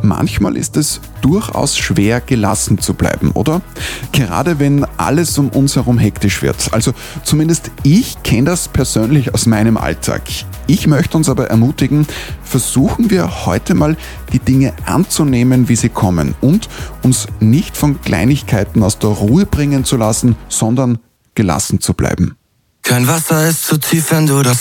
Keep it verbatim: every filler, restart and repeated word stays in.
Manchmal ist es durchaus schwer, gelassen zu bleiben, oder? Gerade wenn alles um uns herum hektisch wird. Also zumindest ich kenne das persönlich aus meinem Alltag. Ich möchte uns aber ermutigen, versuchen wir heute mal die Dinge anzunehmen, wie sie kommen und uns nicht von Kleinigkeiten aus der Ruhe bringen zu lassen, sondern gelassen zu bleiben. Kein Wasser ist zu tief, wenn du das